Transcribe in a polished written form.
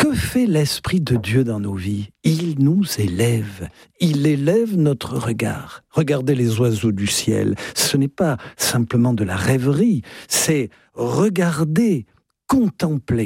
Que fait l'Esprit de Dieu dans nos vies ? Il nous élève. Il élève notre regard. Regardez les oiseaux du ciel. Ce n'est pas simplement de la rêverie, c'est regarder, contempler.